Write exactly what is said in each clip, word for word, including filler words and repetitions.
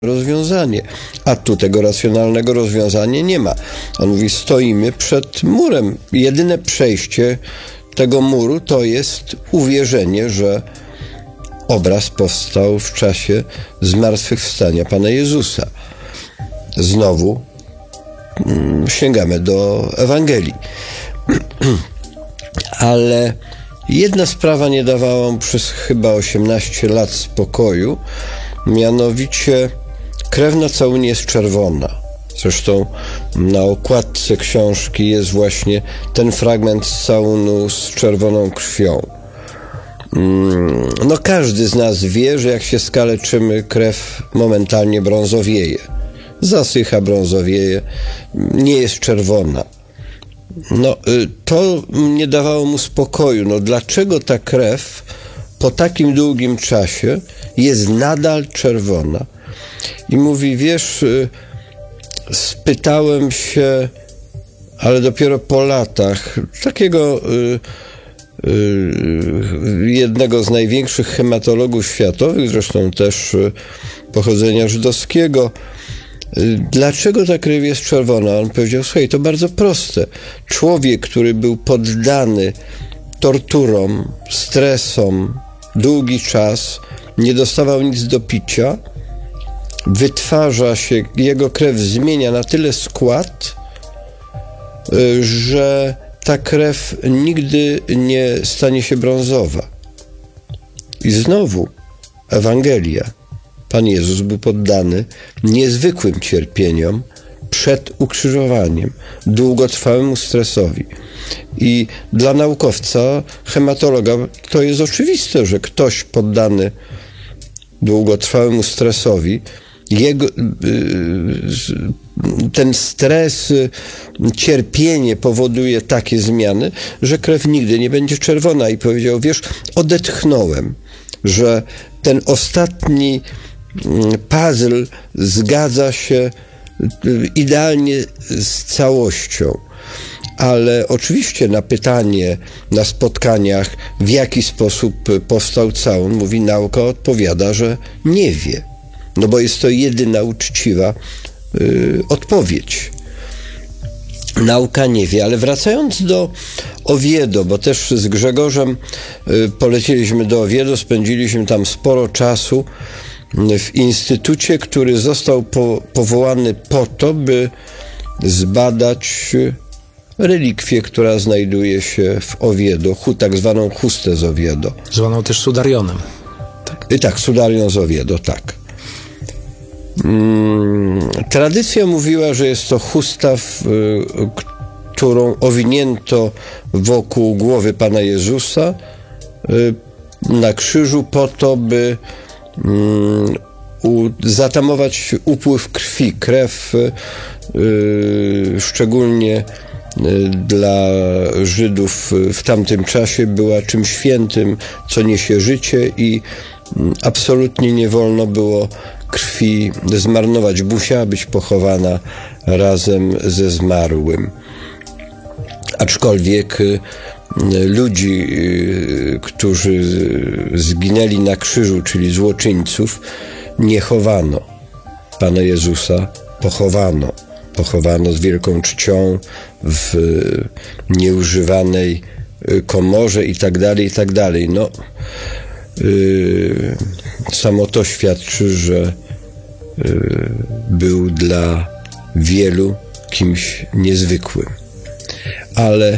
rozwiązanie, a tu tego racjonalnego rozwiązania nie ma. On mówi, stoimy przed murem. Jedyne przejście tego muru to jest uwierzenie, że obraz powstał w czasie zmartwychwstania Pana Jezusa. Znowu mm, sięgamy do Ewangelii. Ale jedna sprawa nie dawała mu przez chyba osiemnaście lat spokoju, mianowicie krew na całunie jest czerwona. Zresztą na okładce książki jest właśnie ten fragment z całunu z czerwoną krwią. No każdy z nas wie, że jak się skaleczymy, krew momentalnie brązowieje. Zasycha, brązowieje, nie jest czerwona. No to nie dawało mu spokoju. No dlaczego ta krew po takim długim czasie jest nadal czerwona? I mówi, wiesz, spytałem się, ale dopiero po latach, takiego y, y, jednego z największych hematologów światowych, zresztą też y, pochodzenia żydowskiego, y, dlaczego ta krew jest czerwona? On powiedział, słuchaj, to bardzo proste. Człowiek, który był poddany torturom, stresom, długi czas, nie dostawał nic do picia, wytwarza się, jego krew zmienia na tyle skład, że ta krew nigdy nie stanie się brązowa. I znowu Ewangelia. Pan Jezus był poddany niezwykłym cierpieniom przed ukrzyżowaniem, długotrwałemu stresowi. I dla naukowca, hematologa, to jest oczywiste, że ktoś poddany długotrwałemu stresowi, jego, ten stres, cierpienie powoduje takie zmiany, że krew nigdy nie będzie czerwona. I powiedział, wiesz, odetchnąłem, że ten ostatni puzzle zgadza się idealnie z całością. Ale oczywiście na pytanie na spotkaniach, w jaki sposób powstał całun, mówi, nauka odpowiada, że nie wie. No bo jest to jedyna uczciwa y, odpowiedź. Nauka nie wie, ale wracając do Oviedo, bo też z Grzegorzem y, polecieliśmy do Oviedo, spędziliśmy tam sporo czasu w instytucie, który został po, powołany po to, by zbadać relikwię, która znajduje się w Oviedo, tak zwaną chustę z Oviedo. Zwaną też Sudarionem. Tak, I tak Sudarion z Oviedo, tak. Hmm, tradycja mówiła, że jest to chusta, w, którą owinięto wokół głowy Pana Jezusa na krzyżu po to, by hmm, u, zatamować upływ krwi. Krew yy, szczególnie dla Żydów w tamtym czasie była czymś świętym, co niesie życie i absolutnie nie wolno było krwi zmarnować. Musiała być pochowana razem ze zmarłym. Aczkolwiek ludzi, którzy zginęli na krzyżu, czyli złoczyńców, nie chowano. Pana Jezusa pochowano. Pochowano z wielką czcią w nieużywanej komorze i tak dalej, i tak dalej. No, yy, samo to świadczy, że yy, był dla wielu kimś niezwykłym. Ale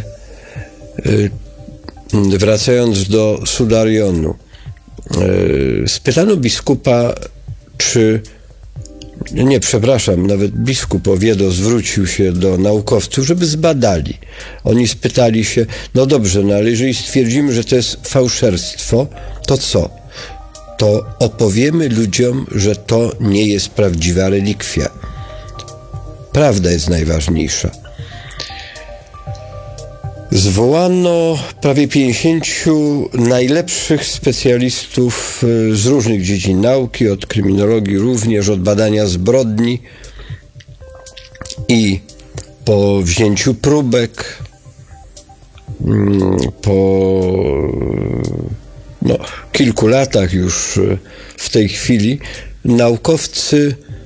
yy, wracając do Sudarionu, yy, spytano biskupa, czy Nie, przepraszam, nawet biskup Oviedo zwrócił się do naukowców, żeby zbadali. Oni spytali się, no dobrze, no ale jeżeli stwierdzimy, że to jest fałszerstwo, to co? To opowiemy ludziom, że to nie jest prawdziwa relikwia. Prawda jest najważniejsza. Zwołano prawie pięćdziesięciu najlepszych specjalistów z różnych dziedzin nauki, od kryminologii również, od badania zbrodni, i po wzięciu próbek, po no, kilku latach już w tej chwili naukowcy